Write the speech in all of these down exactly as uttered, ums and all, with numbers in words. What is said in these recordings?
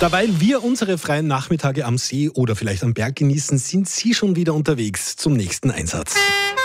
Derweil wir unsere freien Nachmittage am See oder vielleicht am Berg genießen, sind Sie schon wieder unterwegs zum nächsten Einsatz.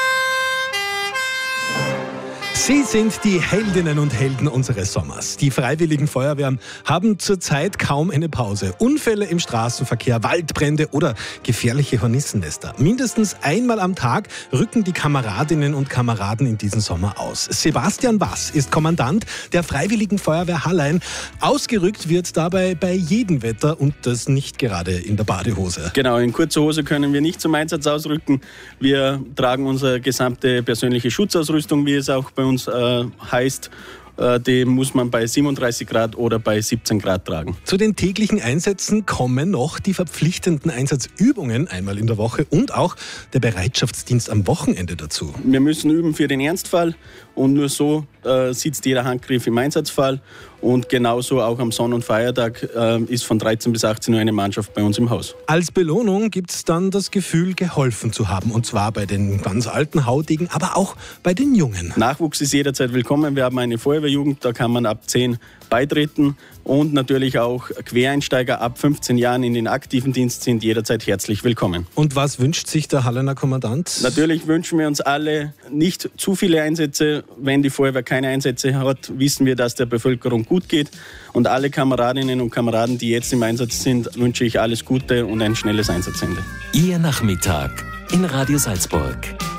Sie sind die Heldinnen und Helden unseres Sommers. Die Freiwilligen Feuerwehren haben zurzeit kaum eine Pause. Unfälle im Straßenverkehr, Waldbrände oder gefährliche Hornissennester. Mindestens einmal am Tag rücken die Kameradinnen und Kameraden in diesem Sommer aus. Sebastian Wass ist Kommandant der Freiwilligen Feuerwehr Hallein. Ausgerückt wird dabei bei jedem Wetter und das nicht gerade in der Badehose. Genau, in kurzer Hose können wir nicht zum Einsatz ausrücken. Wir tragen unsere gesamte persönliche Schutzausrüstung, wie es auch bei uns äh, heißt. Äh, die muss man bei siebenunddreißig Grad oder bei siebzehn Grad tragen. Zu den täglichen Einsätzen kommen noch die verpflichtenden Einsatzübungen einmal in der Woche und auch der Bereitschaftsdienst am Wochenende dazu. Wir müssen üben für den Ernstfall und nur so äh, sitzt jeder Handgriff im Einsatzfall. Und genauso auch am Sonn- und Feiertag äh, ist von dreizehn bis achtzehn Uhr eine Mannschaft bei uns im Haus. Als Belohnung gibt es dann das Gefühl, geholfen zu haben. Und zwar bei den ganz alten Haudegen, aber auch bei den Jungen. Nachwuchs ist jederzeit willkommen. Wir haben eine Feuerwehrjugend, da kann man ab zehn beitreten. Und natürlich auch Quereinsteiger ab fünfzehn Jahren in den aktiven Dienst sind jederzeit herzlich willkommen. Und was wünscht sich der Halleiner Kommandant? Natürlich wünschen wir uns alle nicht zu viele Einsätze. Wenn die Feuerwehr keine Einsätze hat, wissen wir, dass der Bevölkerung gut geht. Und alle Kameradinnen und Kameraden, die jetzt im Einsatz sind, wünsche ich alles Gute und ein schnelles Einsatzende. Ihr Nachmittag in Radio Salzburg.